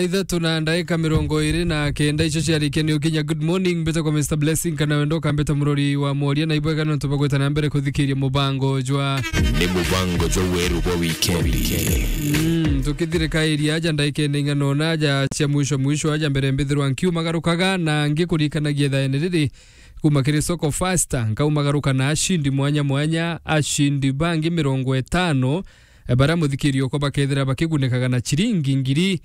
itha tunandaika mirongo iri na kenda icho ciarikeni ukinya good morning beta kwa Mr Blessing kana wendo kambeta murori wa moria na ibwega no tubagweta na mbere kuthikiria mubango jwa ni mubango jwa weru wa weekend tukithire kairia aja ndaikene ngano na aja cia mwisho aja mbere mbithirwa nkiu magarukaga na ngikurikanagia thaene riri kuma kiri soko faster nkaumagaruka na ashindi mwanya ashindi bangi 50 bara muthikirio ko bakethira bakigunikaga na chiringi ngiri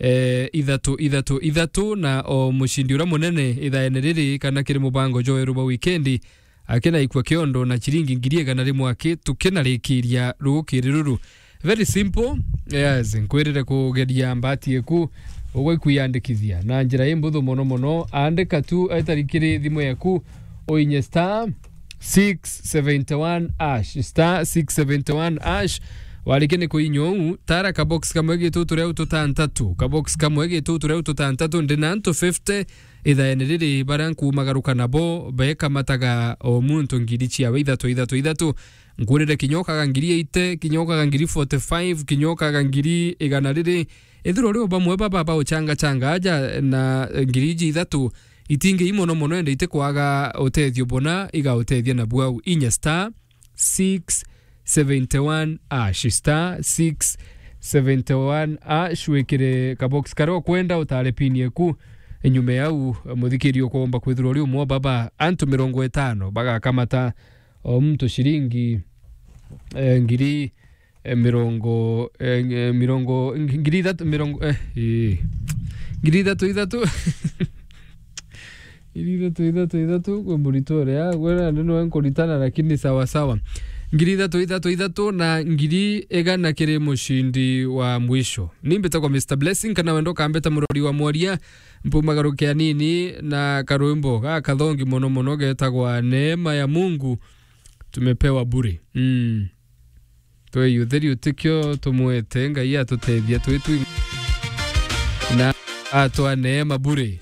ithatu na o mushindi ura munene ithaene riri kana kiri mubango jo eruba weekend akena ikwa kiondo na chiringi ngiri gana rimwe tukena rikiria rugukiruru very simple yes nkwirire kugeria mbati eku ugwe kuyandikithia na njira imbuthu mono andika tu aitarikiri thimu yaku oinye star 671 ash star 671 ash walikene kuinyo tara ka box kamwe gitu tureu tutantatu ka box kamwe gitu tureu tutantatu ndinanto 50 ithaene riri baranku magaruka nabo beka mataga o muntu ngiri cia ithatu ngurire kinyoka gangiri 8 kinyoka gangiri 45 kinyoka gangiri igana riri ithiro rio bamwe baba ochanga aja na ngiri ithatu itinge imono ende ite kwaga otethio bona iga otethia na bwau inya star 671 ash star 671 ash wekire ka box karo kwenda utale pini eku enyume yau muthikirio kuomba kwithiro rio mwa baba antu 50 baga kamata o mtu shiringi ngiri ngiri ithatu kwa monitor ya wala neno nkoritana lakini sawa ngiri ithatu na ngiri egana kire mushindi wa mwisho nimbeta kwa Mr Blessing kana wendo kambeta murori wa moria mpumagarukia nini na karwimbo kathongi mono getagwa neema ya Mungu tumepewa bure Toi yutheri utikyo tumwete ngai atutethia twitu na atwa neema bure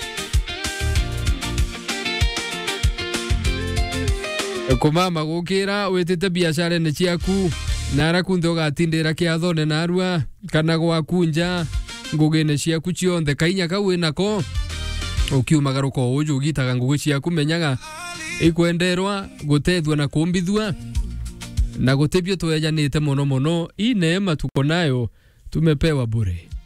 kumama gukira wetete biashara ne ciaku nara kundo gatindira kiathone narua kana gwakunja ngugene ciaku cionthe kainya kau inako ukiumagaruko uju gitaga ngugi ciaku menyaga ikwenderwa gutethwa na kumbithwa na gutebio twejanite mono i neema tuko nayo tumepewa bure.